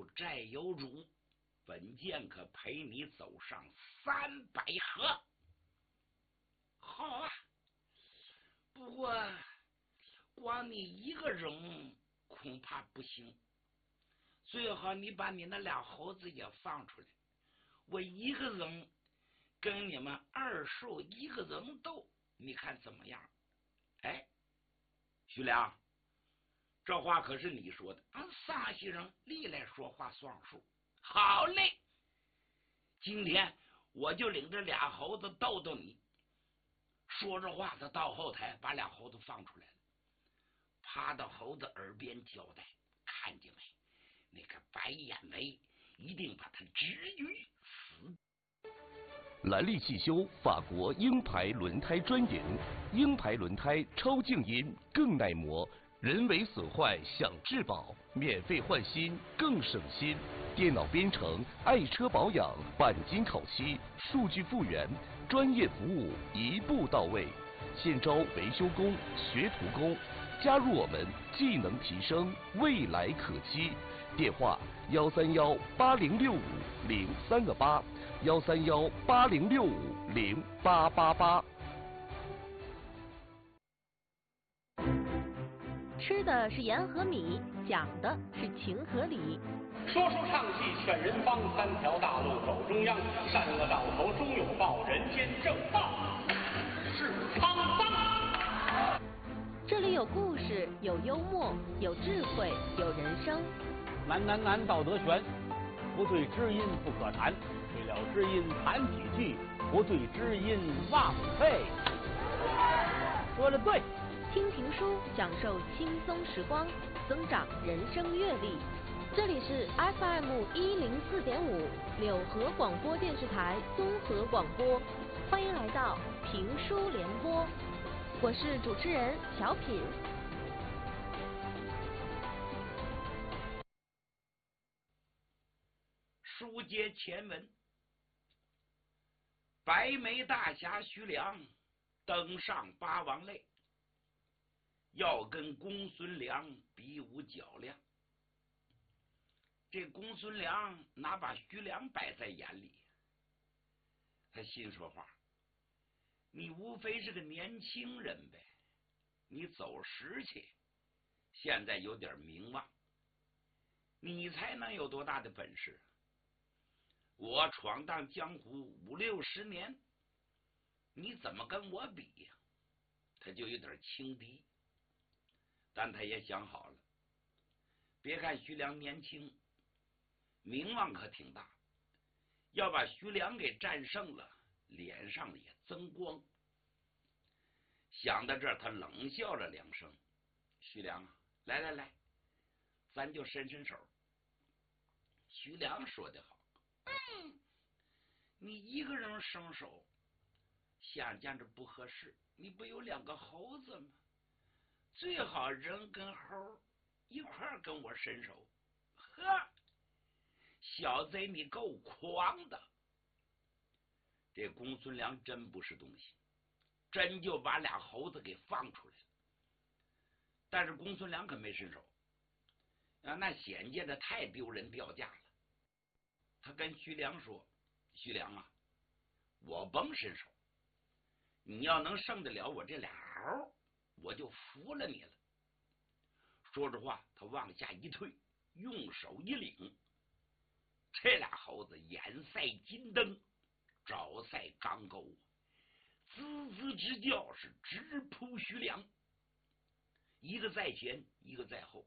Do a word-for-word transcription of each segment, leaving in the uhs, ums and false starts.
有债有主，本剑可陪你走上三百合。好啊，不过光你一个人恐怕不行，最好你把你那俩猴子也放出来，我一个人跟你们二兽一个人斗，你看怎么样？哎，徐良，这话可是你说的，俺陕西人历来说话算数。好嘞，今天我就领着俩猴子逗逗你。说着话，他到后台把俩猴子放出来了，趴到猴子耳边交代：看见没？那个白眼眉一定把他置于死。 兰利汽修法国鹰牌轮胎专营，鹰牌轮胎超静音更耐磨，人为损坏享质保，免费换新更省心。电脑编程、爱车保养、钣金烤漆、数据复原，专业服务一步到位。现招维修工、学徒工，加入我们，技能提升，未来可期。电话：幺三幺八零六五零三个八，幺三幺八零六五零八八八。 吃的是盐和米，讲的是情和理。 说书唱戏劝人方，三条大路走中央，善恶到头终有报，人间正道是沧桑。 这里有故事，有幽默，有智慧，有人生。 难难难，道德悬，不对知音不可谈，对了知音谈几句，不对知音忘废。说的对。 听评书，享受轻松时光，增长人生阅历。这里是 F M 一零四点五柳河广播电视台综合广播，欢迎来到评书联播，我是主持人小品。 书接前文，白眉大侠徐良登上八王擂，要跟公孙良比武较量。这公孙良哪把徐良摆在眼里？他心说话：你无非是个年轻人呗，你走时去，现在有点名望，你才能有多大的本事？我闯荡江湖五六十年，你怎么跟我比呀？他就有点轻敌。但他也想好了，别看徐良年轻，名望可挺大，要把徐良给战胜了，脸上也增光。想到这儿，他冷笑了两声：徐良啊，来来来，咱就伸伸手。徐良说得好，嗯，你一个人伸手，想见着不合适，你不有两个猴子吗？最好人跟猴一块儿跟我伸手。呵，小贼你够狂的。这公孙良真不是东西，真就把俩猴子给放出来了。但是公孙良可没伸手啊，那显见的太丢人掉价了。他跟徐良说：徐良啊，我甭伸手，你要能胜得了我这俩猴，我就服了你了。说着话，他往下一退，用手一领，这俩猴子眼赛金灯，爪赛钢钩，滋滋直叫，是直扑徐良。一个在前，一个在后。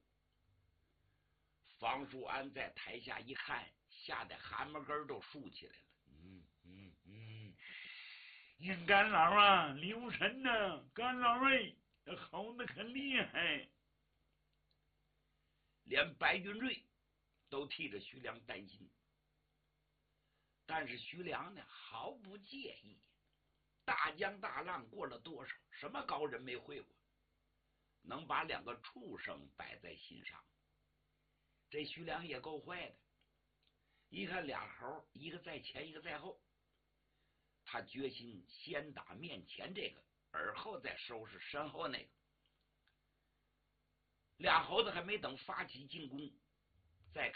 房叔安在台下一看，吓得汗毛根都竖起来了。嗯嗯嗯， 应干老啊，留神呐，干老喂，这猴子可厉害。 连白云瑞都替着徐良担心，但是徐良呢毫不介意。大江大浪过了多少，什么高人没会过，能把两个畜生摆在心上。这徐良也够坏的，一看俩猴，一个在前，一个在后，他决心先打面前这个，而后再收拾身后那个。俩猴子还没等发起进攻，